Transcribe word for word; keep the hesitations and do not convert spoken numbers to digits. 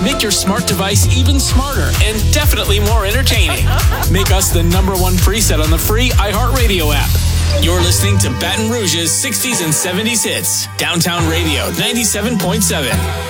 Make your smart device even smarter and definitely more entertaining. Make us the number one preset on the free iHeartRadio app. You're listening to Baton Rouge's sixties and seventies hits. Downtown Radio ninety-seven point seven.